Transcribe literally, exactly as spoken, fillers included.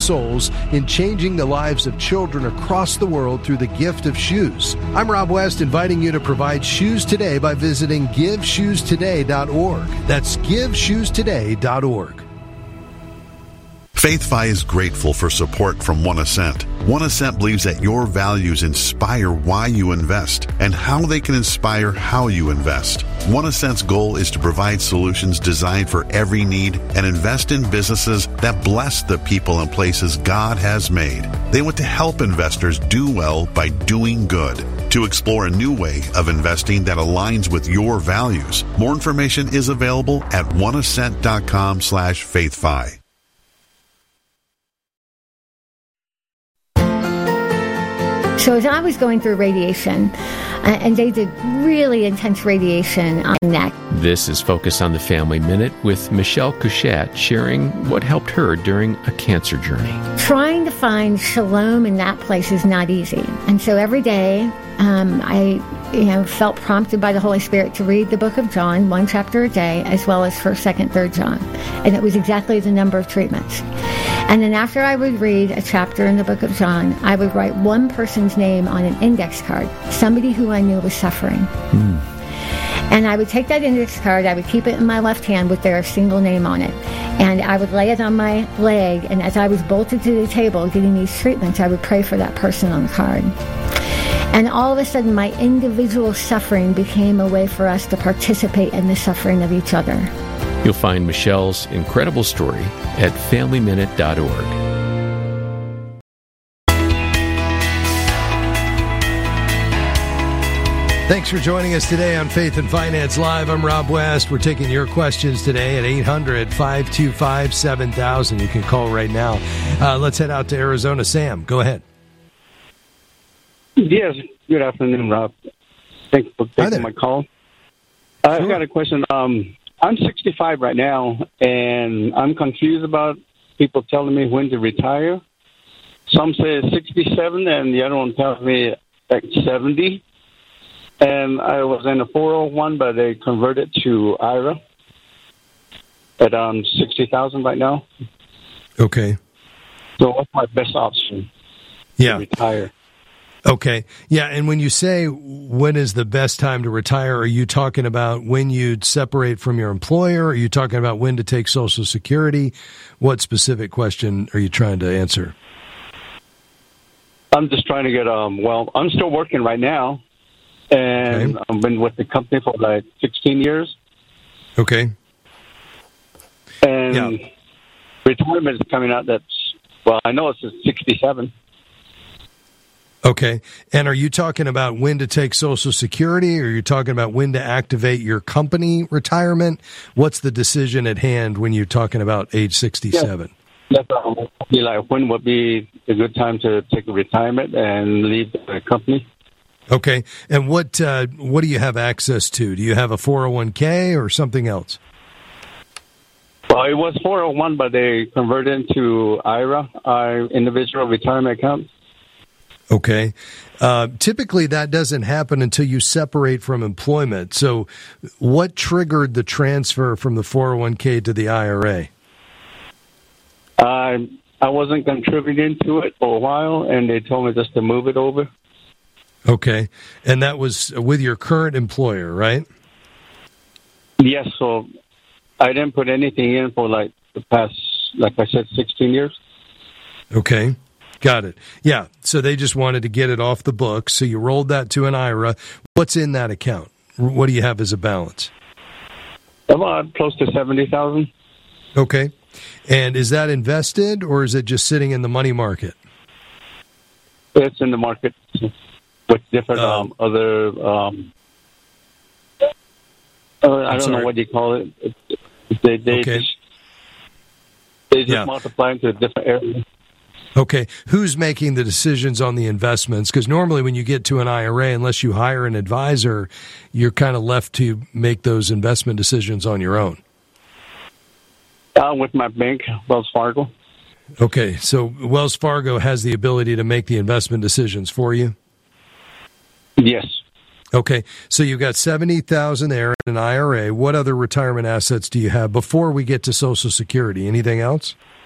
souls in changing the lives of children across the world through the gift of shoes. I'm Rob West, inviting you to provide shoes today by visiting give shoes today dot org. That's give shoes today dot org. FaithFi is grateful for support from One Ascent. One Ascent believes that your values inspire why you invest and how they can inspire how you invest. One Ascent's goal is to provide solutions designed for every need and invest in businesses that bless the people and places God has made. They want to help investors do well by doing good. To explore a new way of investing that aligns with your values, more information is available at one ascent dot com slash faithfi. So as I was going through radiation, uh, and they did really intense radiation on my neck. This is Focus on the Family Minute with Michelle Couchette sharing what helped her during a cancer journey. Trying to find shalom in that place is not easy. And so every day um, I you know, felt prompted by the Holy Spirit to read the book of John, one chapter a day, as well as first, second, third John. And it was exactly the number of treatments. And then after I would read a chapter in the book of John, I would write one person's name on an index card, somebody who I knew was suffering. Mm. And I would take that index card, I would keep it in my left hand with their single name on it. And I would lay it on my leg, and as I was bolted to the table getting these treatments, I would pray for that person on the card. And all of a sudden, my individual suffering became a way for us to participate in the suffering of each other. You'll find Michelle's incredible story at family minute dot org. Thanks for joining us today on Faith and Finance Live. I'm Rob West. We're taking your questions today at eight hundred, five two five, seven thousand. You can call right now. Uh, let's head out to Arizona. Sam, go ahead. Yes, good afternoon, Rob. Thanks for taking my call. Uh, sure. I've got a question. Um, I'm sixty-five right now, and I'm confused about people telling me when to retire. Some say sixty-seven, and the other one tells me like seventy. And I was in a four oh one, but they converted to I R A at um, sixty thousand right now. Okay. So what's my best option yeah. to retire? Okay. Yeah, and when you say when is the best time to retire, are you talking about when you'd separate from your employer? Are you talking about when to take Social Security? What specific question are you trying to answer? I'm just trying to get, um. well, I'm still working right now, and okay. I've been with the company for like sixteen years. Okay. And yeah. retirement is coming out, that's, well, I know it's sixty-seven. Okay. And are you talking about when to take Social Security, or are you talking about when to activate your company retirement? What's the decision at hand when you're talking about age sixty-seven? Yes, um, be like when would be a good time to take a retirement and leave the company? Okay. And what uh, what do you have access to? Do you have a four oh one k or something else? Well, it was four oh one, but they converted into I R A, our individual retirement account. Okay. Uh, typically, that doesn't happen until you separate from employment. So what triggered the transfer from the four oh one k to the I R A? I, I wasn't contributing to it for a while, and they told me just to move it over. Okay. And that was with your current employer, right? Yes. So I didn't put anything in for like the past, like I said, sixteen years. Okay. Got it. Yeah. So they just wanted to get it off the books. So you rolled that to an I R A. What's in that account? What do you have as a balance? About close to seventy thousand. Okay. And is that invested, or is it just sitting in the money market? It's in the market with different um, um, other, um, uh, I don't sorry. know what you call it. it they they okay. just, they just yeah. multiply into different areas. Okay. Who's making the decisions on the investments? Because normally when you get to an I R A, unless you hire an advisor, you're kind of left to make those investment decisions on your own. Uh, with my bank, Wells Fargo. Okay. So Wells Fargo has the ability to make the investment decisions for you? Yes. Okay. So you've got seventy thousand dollars there in an I R A. What other retirement assets do you have before we get to Social Security? Anything else?